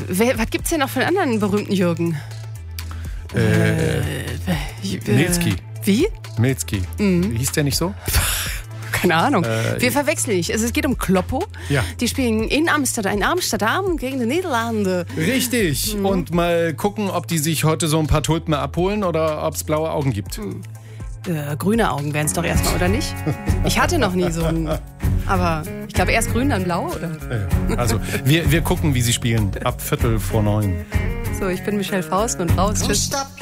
Was gibt's denn noch von anderen berühmten Jürgen? Milski. Wie? Milski. Hieß der nicht so? Keine Ahnung. Wir verwechseln nicht. Also es geht um Kloppo. Ja. Die spielen in Amsterdam gegen die Niederlande. Richtig. Und mal gucken, ob die sich heute so ein paar Tulpen abholen oder ob es blaue Augen gibt. Grüne Augen wären es doch erstmal, oder nicht? Ich hatte noch nie so einen. Aber ich glaube erst grün, dann blau, oder? Ja. Also, wir gucken, wie sie spielen. Ab 8:45. So, ich bin Michelle Faust und raus. Tschüss.